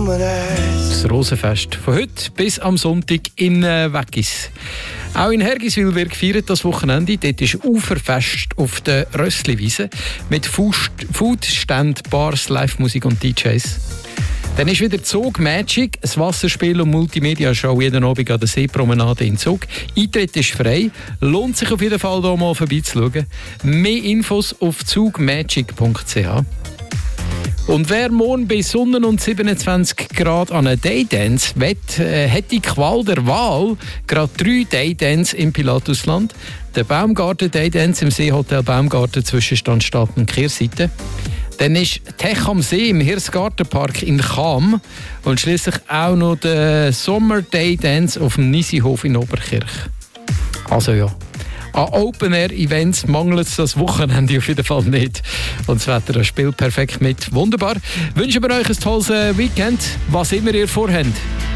Das Rosenfest von heute bis am Sonntag in Weggis. Auch in Hergiswil wird gefeiert das Wochenende. Dort ist Uferfest auf der Rössliwiese mit Foodständen, Bars, Live-Musik und DJs. Dann ist wieder Zug Magic, ein Wasserspiel und Multimedia-Show jeden Abend an der Seepromenade in Zug. Eintritt ist frei, lohnt sich auf jeden Fall hier mal vorbeizuschauen. Mehr Infos auf zugmagic.ch. Und wer morgen bei Sonne und 27 Grad an einen Daydance wett, hat die Qual der Wahl. Gerade 3 Daydance im Pilatusland. Der Baumgarten Daydance im Seehotel Baumgarten zwischen Standstadt und Kehrseite. Dann ist Tech am See im Hirsgartenpark in Cham. Und schließlich auch noch der Sommer Daydance auf dem Nisihof in Oberkirch. Also ja. An Open-Air-Events mangelt es das Wochenende auf jeden Fall nicht. Und das Wetter spielt perfekt mit. Wunderbar. Wünschen wir euch ein tolles Weekend, was immer ihr vorhabt.